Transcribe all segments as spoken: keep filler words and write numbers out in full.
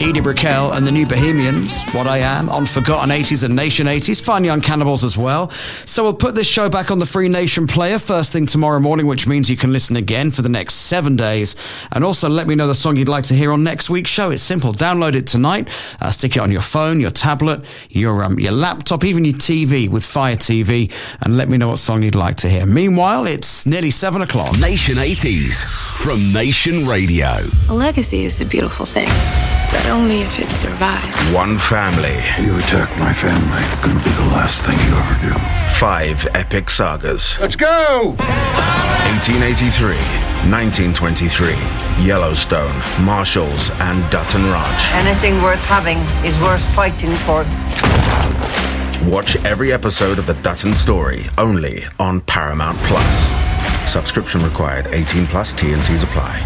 Edie Brickell and the New Bohemians, What I Am, on Forgotten eighties and Nation eighties. Fine Young Cannibals as well. So we'll put this show back on the Free Nation player first thing tomorrow morning, which means you can listen again for the next seven days. And also let me know the song you'd like to hear on next week's show. It's simple. Download it tonight. Uh, stick it on your phone, your tablet, your um, your laptop, even your T V with Fire T V, and let me know what song you'd like to hear. Meanwhile, it's nearly seven o'clock. Nation eighties from Nation Radio. A legacy is a beautiful thing, but only if it survives. One family. You attack my family, gonna be the last thing you ever do. Five epic sagas. Let's go! eighteen eighty-three, nineteen twenty-three, Yellowstone, Marshalls, and Dutton Ranch. Anything worth having is worth fighting for. Watch every episode of The Dutton Story, only on Paramount Plus. Subscription required. eighteen plus. T and C's apply.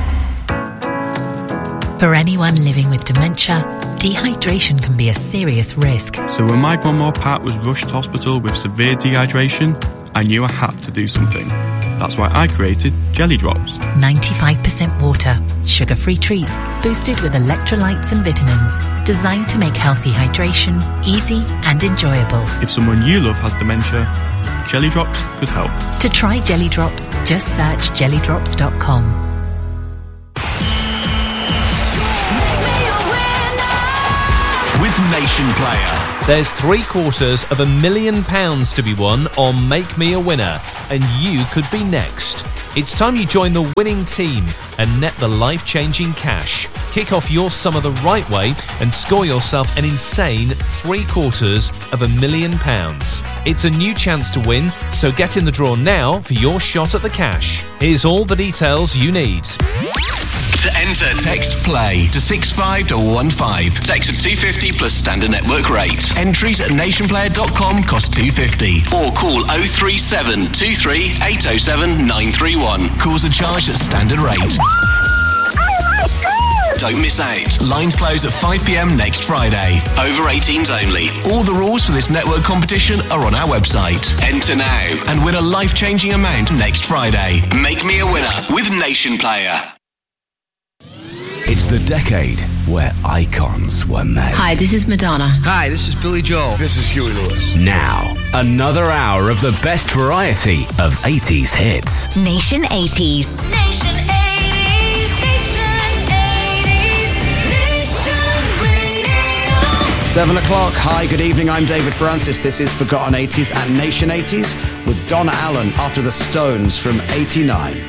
For anyone living with dementia, dehydration can be a serious risk. So when my grandma Pat was rushed to hospital with severe dehydration, I knew I had to do something. That's why I created Jelly Drops. ninety-five percent water, sugar-free treats, boosted with electrolytes and vitamins, designed to make healthy hydration easy and enjoyable. If someone you love has dementia, Jelly Drops could help. To try Jelly Drops, just search jelly drops dot com. With Nation Player. There's three quarters of a million pounds to be won on Make Me a Winner, and you could be next. It's time you join the winning team and net the life-changing cash. Kick off your summer the right way and score yourself an insane three quarters of a million pounds. It's a new chance to win, so get in the draw now for your shot at the cash. Here's all the details you need. To enter, text PLAY to six five one one five. Text at two fifty plus standard network rate. Entries at nation player dot com cost two fifty. Or call oh three seven two three eight oh seven nine three one. Calls are charged at standard rate. Don't miss out. Lines close at five p.m. next Friday. Over eighteens only. All the rules for this network competition are on our website. Enter now and win a life-changing amount next Friday. Make me a winner with Nation Player. It's the decade where icons were made. Hi, this is Madonna. Hi, this is Billy Joel. This is Huey Lewis. Now, another hour of the best variety of eighties hits. Nation eighties. Nation eighties. Nation eighties. Nation Radio. Seven o'clock. Hi, good evening. I'm David Francis. This is Forgotten eighties and Nation eighties with Donna Allen after the Stones from eighty-nine.